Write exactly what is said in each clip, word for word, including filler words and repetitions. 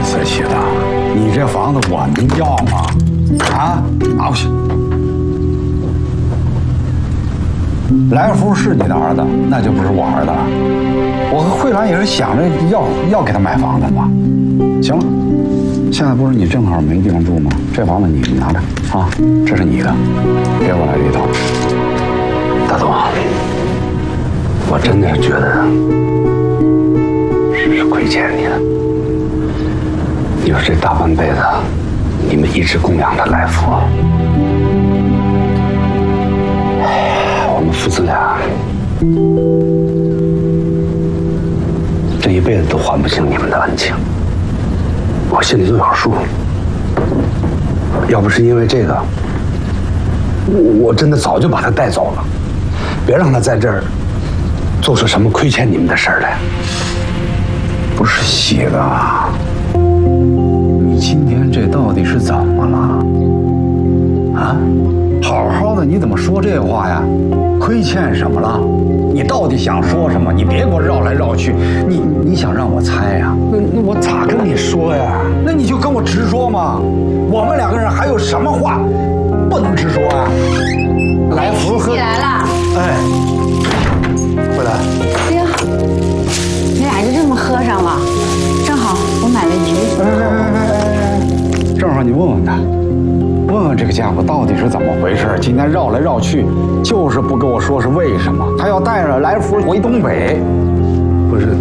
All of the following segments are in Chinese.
思琪的，你这房子我能要吗？啊，拿过去。来福是你的儿子，那就不是我儿子了。我和慧兰也是想着要要给他买房子嘛。行了，现在不是你正好没地方住吗？这房子你拿着啊，这是你的，给我来这一套。 大总，我真的是觉得是亏欠你的。你说这大半辈子，你们一直供养着来福，我们父子俩这一辈子都还不清你们的恩情，我心里都有数。要不是因为这个，我我真的早就把他带走了，别让他在这儿做出什么亏欠你们的事儿来。 不是喜子啊，你今天这到底是怎么了？啊，好好的你怎么说这话呀？亏欠什么了？你到底想说什么？你别给我绕来绕去，你你想让我猜呀？ 那那我咋跟你说呀？ 那你就跟我直说嘛。我们两个人还有什么话不能直说啊？来福和起来了。 哎，回来。 哎呀，你俩就这么喝上了？正好我买了鱼。 哎哎哎哎哎，正好你问问他。问问这个家伙到底是怎么回事？今天绕来绕去，就是不跟我说是为什么。他要带着来福回东北， 不是，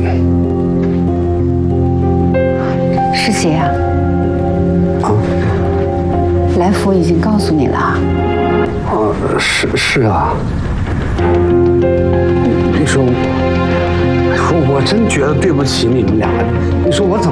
师姐啊， 啊， 来福已经告诉你了。 哦，是是啊。你说，说我真觉得对不起你们俩。你说我怎么？